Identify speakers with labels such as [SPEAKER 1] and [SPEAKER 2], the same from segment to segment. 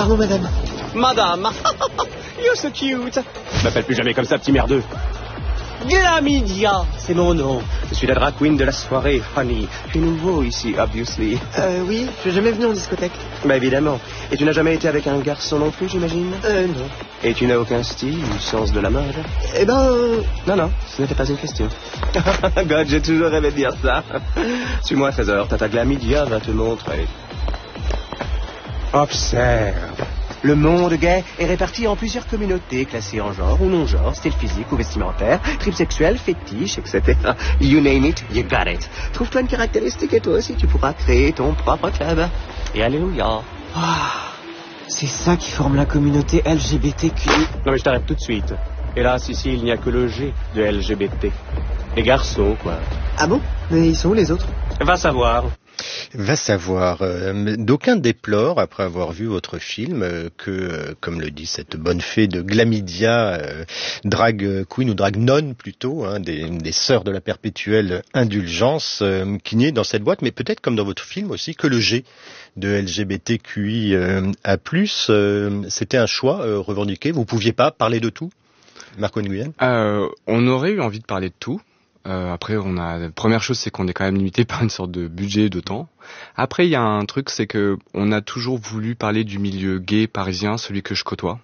[SPEAKER 1] Pardon, madame.
[SPEAKER 2] Madame, you're so cute. Je m'appelle plus jamais comme ça, petit merdeux. Glamidia, c'est mon nom. Je suis la drag queen de la soirée, honey. Tu es nouveau ici, obviously.
[SPEAKER 1] Oui, je suis jamais venu en discothèque.
[SPEAKER 2] Bah évidemment. Et tu n'as jamais été avec un garçon non plus, j'imagine?
[SPEAKER 1] Non.
[SPEAKER 2] Et tu n'as aucun style ou sens de la mode?
[SPEAKER 1] Eh ben...
[SPEAKER 2] Non, ce n'était pas une question. God, j'ai toujours rêvé de dire ça. Suis-moi, Trésor, Tata Glamidia va te montrer. Observe. Le monde gay est réparti en plusieurs communautés, classées en genre ou non-genre, style physique ou vestimentaire, trip sexuel, fétiche, etc. You name it, you got it. Trouve-toi une caractéristique et toi aussi tu pourras créer ton propre club. Et alléluia.
[SPEAKER 1] C'est ça qui forme la communauté LGBTQ.
[SPEAKER 2] Non mais je t'arrête tout de suite. Hélas, ici, il n'y a que le G de LGBT. Les garçons, quoi.
[SPEAKER 1] Ah bon? Mais ils sont où les autres?
[SPEAKER 2] Va savoir.
[SPEAKER 3] Va savoir. D'aucuns déplorent, après avoir vu votre film, que, comme le dit cette bonne fée de Glamidia, drag queen ou drag nonne plutôt, des sœurs de la perpétuelle indulgence, qu'il n'y ait dans cette boîte, mais peut-être comme dans votre film aussi, que le G de LGBTQIA+, c'était un choix revendiqué. Vous pouviez pas parler de tout, Marco Nguyen?
[SPEAKER 4] On aurait eu envie de parler de tout. Après, la première chose, c'est qu'on est quand même limité par une sorte de budget, de temps. Après, il y a un truc, c'est que on a toujours voulu parler du milieu gay parisien, celui que je côtoie.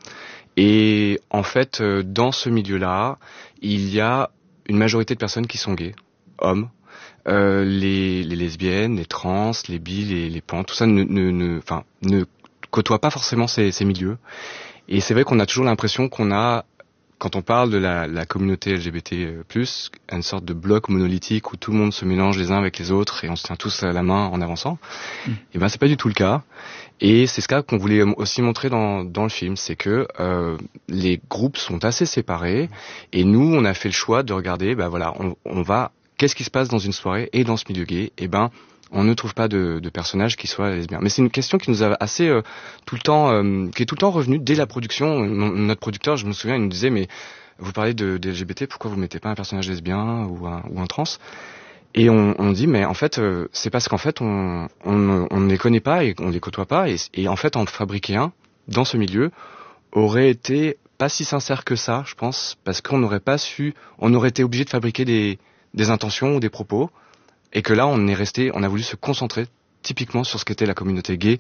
[SPEAKER 4] Et en fait, dans ce milieu-là, il y a une majorité de personnes qui sont gays, hommes. Les lesbiennes, les trans, les bi, les pan, tout ça ne côtoient pas forcément ces milieux. Et c'est vrai qu'on a toujours l'impression qu'on a, quand on parle de la communauté LGBT+, une sorte de bloc monolithique où tout le monde se mélange les uns avec les autres et on se tient tous à la main en avançant. Et ben c'est pas du tout le cas. Et c'est ce cas qu'on voulait aussi montrer dans le film, c'est que les groupes sont assez séparés et nous on a fait le choix de regarder, on va, qu'est-ce qui se passe dans une soirée et dans ce milieu gay? Et ben on ne trouve pas de personnages qui soient lesbiens. Mais c'est une question qui nous a assez tout le temps, qui est tout le temps revenue dès la production. Notre producteur, je me souviens, il nous disait mais vous parlez de LGBT, pourquoi vous mettez pas un personnage lesbien ou un trans? Et on dit mais en fait c'est parce qu'en fait on ne les connaît pas et on les côtoie pas et en fait en fabriquer un dans ce milieu aurait été pas si sincère que ça, je pense, parce qu'on n'aurait pas su, on aurait été obligé de fabriquer des intentions ou des propos. Et que là, on a voulu se concentrer typiquement sur ce qu'était la communauté gay,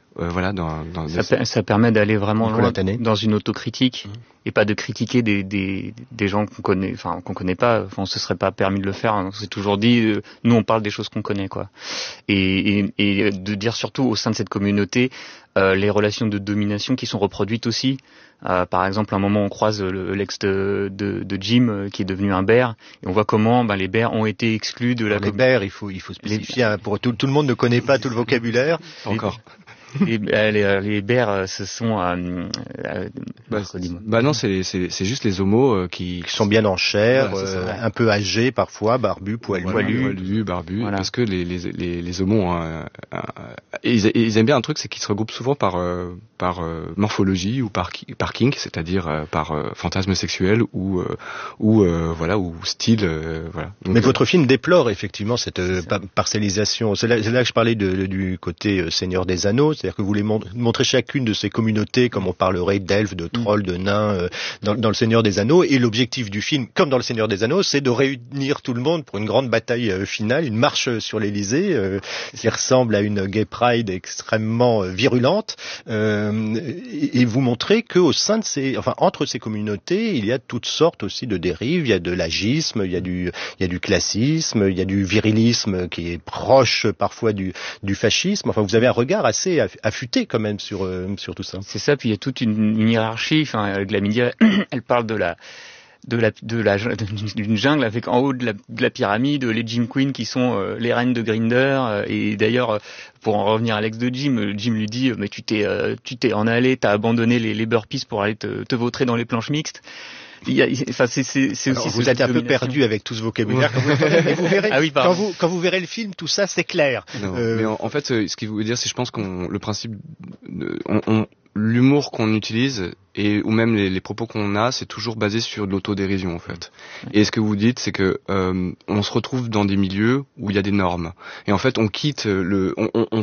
[SPEAKER 5] Ça permet d'aller vraiment loin dans une autocritique et pas de critiquer des gens qu'on connaît pas. On se serait pas permis de le faire. On s'est toujours dit, nous on parle des choses qu'on connaît, quoi. Et de dire surtout au sein de cette communauté les relations de domination qui sont reproduites aussi. Par exemple, à un moment on croise l'ex de Jim qui est devenu un bear et on voit comment les bears ont été exclus de la communauté.
[SPEAKER 3] Les bears, il faut spécifier, pour tout le monde ne connaît pas tout le vocabulaire.
[SPEAKER 4] Encore.
[SPEAKER 5] Et les bears, ce sont
[SPEAKER 4] non, c'est juste les homos qui
[SPEAKER 3] sont bien en chair, un peu âgés parfois, barbus, poilus,
[SPEAKER 4] barbus, voilà. Parce que les homos ils aiment bien un truc, c'est qu'ils se regroupent souvent par morphologie ou par kink, c'est-à-dire par fantasme sexuel ou style, voilà. Donc,
[SPEAKER 3] mais votre film déplore effectivement cette parcellisation. C'est là que je parlais du côté Seigneur des Anneaux. C'est-à-dire que vous voulez montrer chacune de ces communautés, comme on parlerait d'elfes, de trolls, de nains, dans le Seigneur des Anneaux. Et l'objectif du film, comme dans le Seigneur des Anneaux, c'est de réunir tout le monde pour une grande bataille finale, une marche sur l'Élysée, qui ressemble à une gay pride extrêmement virulente. Et vous montrez qu'au sein de entre ces communautés, il y a toutes sortes aussi de dérives. Il y a de l'agisme, il y a du classisme, il y a du virilisme qui est proche parfois du fascisme. Enfin, vous avez un regard assez affûté quand même sur tout ça.
[SPEAKER 5] C'est ça, puis il y a toute une hiérarchie. Enfin, Glamidia, elle parle d'une jungle avec en haut de la pyramide les Jim Queen qui sont les reines de Grindr. Et d'ailleurs, pour en revenir à l'ex de Jim lui dit mais tu t'es en allé, t'as abandonné les burpees pour aller te vautrer dans les planches mixtes. C'est aussi
[SPEAKER 3] vous êtes un peu perdu avec tout ce vocabulaire mais vous verrez, quand vous verrez le film, tout ça c'est clair.
[SPEAKER 4] Mais en fait, ce qu'il veut dire, c'est je pense le principe, l'humour qu'on utilise ou même les propos qu'on a, c'est toujours basé sur de l'autodérision en fait. Et ce que vous dites, c'est que on se retrouve dans des milieux où il y a des normes. Et en fait, on quitte on